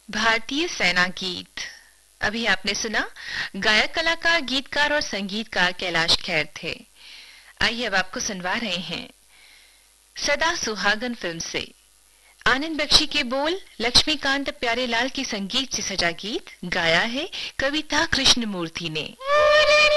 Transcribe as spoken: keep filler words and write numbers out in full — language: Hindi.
भारतीय सेना गीत। अभी आपने सुना, गायक कलाकार गीतकार और संगीतकार कैलाश खेर थे। आइए अब आपको सुनवा रहे हैं सदा सुहागन फिल्म से आनंद बख्शी के बोल, लक्ष्मीकांत प्यारेलाल की संगीत से सजा गीत गाया है कविता कृष्णमूर्ति ने।